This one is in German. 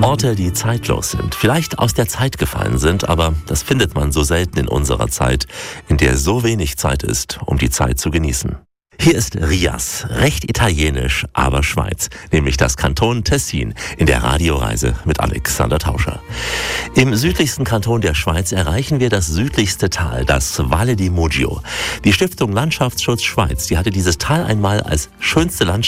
Orte, die zeitlos sind, vielleicht aus der Zeit gefallen sind, aber das findet man so selten in unserer Zeit, in der so wenig Zeit ist, um die Zeit zu genießen. Hier ist Rias, recht italienisch, aber Schweiz, nämlich das Kanton Tessin in der Radioreise mit Alexander Tauscher. Im südlichsten Kanton der Schweiz erreichen wir das südlichste Tal, das Valle di Mugio. Die Stiftung Landschaftsschutz Schweiz, die hatte dieses Tal einmal als schönste Landschaft